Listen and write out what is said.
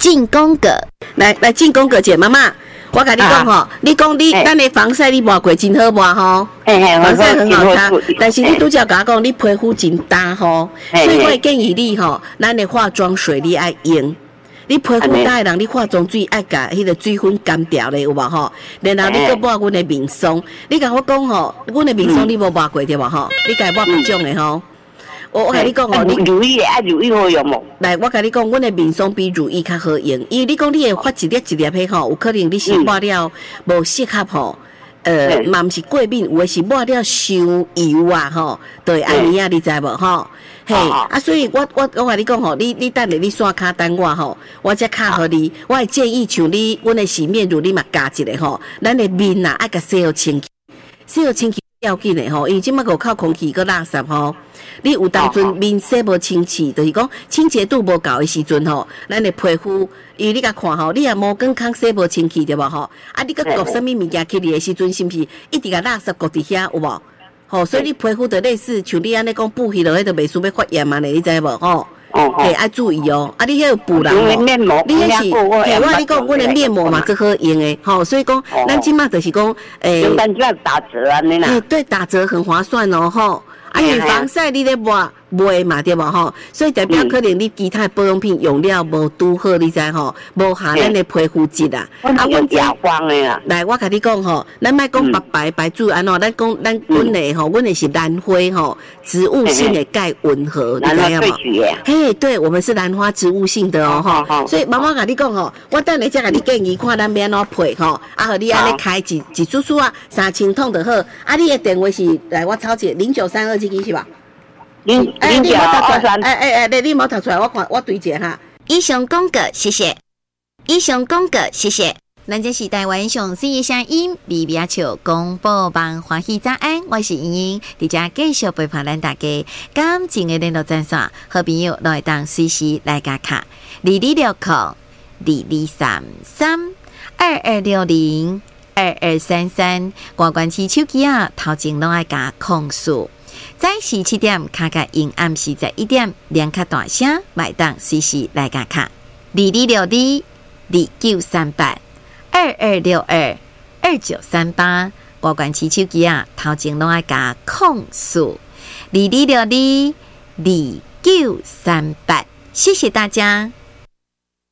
进攻个， 来进攻个姐妈妈。我跟你讲吼，你讲咱的防晒你抹过真好抹吼，防晒很好擦，但是你拄则甲我讲，你皮肤真干吼，所以我会建议你吼，咱的化妆水你爱用。你皮肤干的人，你化妆水爱甲迄个水分干掉咧，有无吼？然后你搁抹阮的面霜，你甲我讲吼，阮的面霜你无抹过对无吼？你家抹别种的吼。我跟你讲哦，你乳液乳液好用无？ 来，我跟你讲，阮的面霜比乳液较好用，因为你讲你会发一粒一粒的吼，有可能你是抹了无适合吼，嘛毋是过敏，有的是抹了伤油啊吼，对安尼啊，你知无吼？嘿，所以我跟你讲吼，你等下你刷卡等我吼，我才卡互你。我会建议像你，阮的洗面乳你嘛加一个吼，咱的面啊爱甲洗好清气，洗好清气要紧的吼，因为即摆有靠空气个垃圾吼。你有当阵面洗无清气，就是讲清洁度无够的时阵吼，咱的皮肤，因为你甲看吼，你也毛根康洗无清气对无吼？你搁搁什么物件去你的时阵，是毋是一直甲垃圾搁伫遐有无？吼，所以你皮肤就类似像你安尼讲补去落，迄就袂输要发炎嘛，你知无吼？嘿，爱注意哦。你迄个补人哦，你迄是，嘿，我你讲，阮的面膜嘛最好用的，吼，所以讲，咱即马就是讲， 咱即马打折啊，你啦。 对，打折很划算哦，吼。你防晒你咧卖嘛对无吼，所以代表可能你其他保养品用了无拄好，你知吼，无合咱的皮肤质啊。 阮哑光的啦。 来，我甲你讲吼，咱莫讲白煮安怎，咱讲咱阮的吼，阮的是兰花吼，植物性的钙混合，你知影无？嘿，对，我们是兰花植物性的哦吼，所以妈妈甲你讲吼，我等下再甲你建议看咱要安怎配吼，互你安尼开一束束啊，3000桶就好。你的电话是来我抄一0932这个是吧？你无读出来，你无读出来，我看我对者哈。 以上广告，谢谢。以上广告，谢谢。咱这是台湾上水的声音，微微笑广播网欢喜早安，我是莹莹，伫遮继续陪伴咱大家。感情的联络专线，好朋友都会当随时来加卡226022332233，外关市手机啊，头前拢爱加控诉。早时7点卡卡因暗时在1点，连卡大声，麦当随时来加卡2262293822622938，外关市手机啊，头前拢爱加控诉22622938，谢谢大家。